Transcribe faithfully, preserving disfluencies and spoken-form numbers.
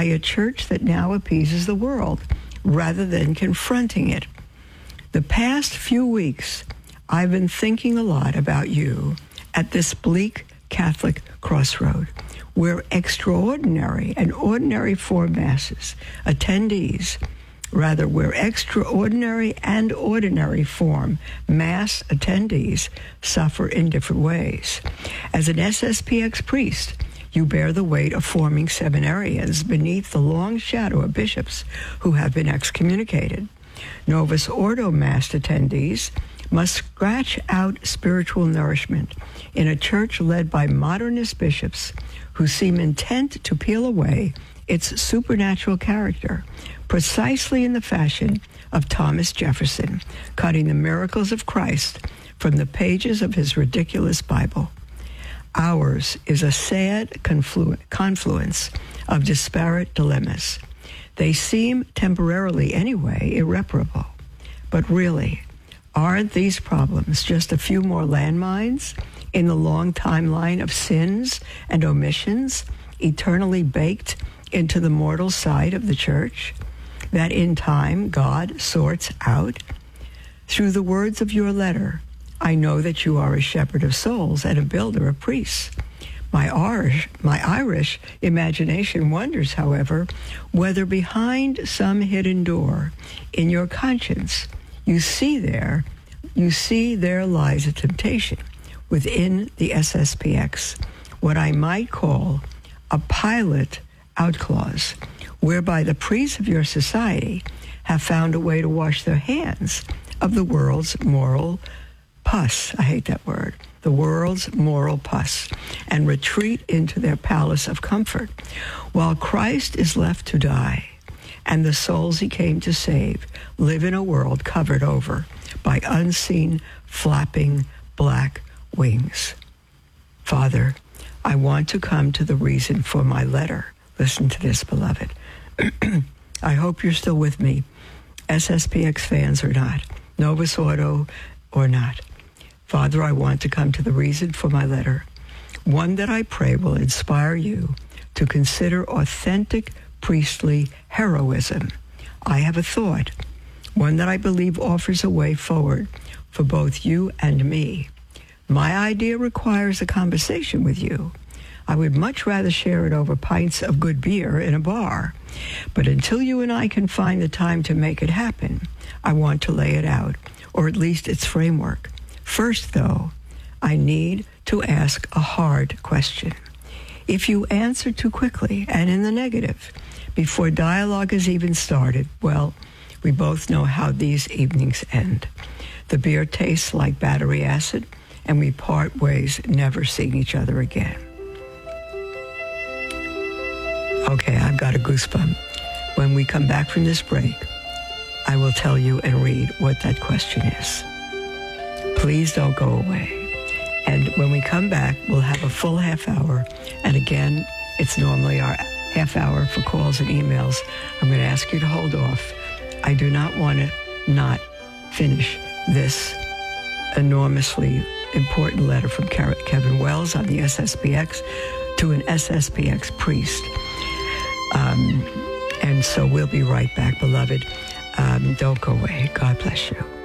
by a church that now appeases the world rather than confronting it. The past few weeks, I've been thinking a lot about you at this bleak Catholic crossroad, where extraordinary and ordinary form masses, attendees, rather, where extraordinary and ordinary form mass attendees suffer in different ways. As an S S P X priest, you bear the weight of forming seminarians beneath the long shadow of bishops who have been excommunicated. Novus Ordo mass attendees must scratch out spiritual nourishment in a church led by modernist bishops who seem intent to peel away its supernatural character, precisely in the fashion of Thomas Jefferson, cutting the miracles of Christ from the pages of his ridiculous Bible. Ours is a sad conflu- confluence of disparate dilemmas. They seem, temporarily anyway, irreparable. But really, aren't these problems just a few more landmines in the long timeline of sins and omissions eternally baked into the mortal side of the church that in time God sorts out? Through the words of your letter, I know that you are a shepherd of souls and a builder of priests. My Irish, my Irish imagination wonders, however, whether behind some hidden door in your conscience you see there, you see there lies a temptation within the S S P X, what I might call a pilot out clause, whereby the priests of your society have found a way to wash their hands of the world's moral pus. I hate that word. The world's moral pus, and retreat into their palace of comfort, while Christ is left to die, and the souls he came to save live in a world covered over by unseen, flapping black wings. Father, I want to come to the reason for my letter. Listen to this, beloved. I hope you're still with me, S S P X fans or not, Novus Ordo or not. Father, I want to come to the reason for my letter, one that I pray will inspire you to consider authentic priestly heroism. I have a thought, one that I believe offers a way forward for both you and me. My idea requires a conversation with you. I would much rather share it over pints of good beer in a bar. But until you and I can find the time to make it happen, I want to lay it out, or at least its framework. First, though, I need to ask a hard question. If you answer too quickly and in the negative before dialogue has even started, well, we both know how these evenings end. The beer tastes like battery acid, and we part ways, never seeing each other again. Okay, I've got a goosebump. When we come back from this break, I will tell you and read what that question is. Please don't go away. And when we come back, we'll have a full half hour. And again, it's normally our half hour for calls and emails. I'm going to ask you to hold off. I do not want to not finish this enormously important letter from Kevin Wells on the S S P X to an S S P X priest. Um, and so we'll be right back, beloved. Um, don't go away. God bless you.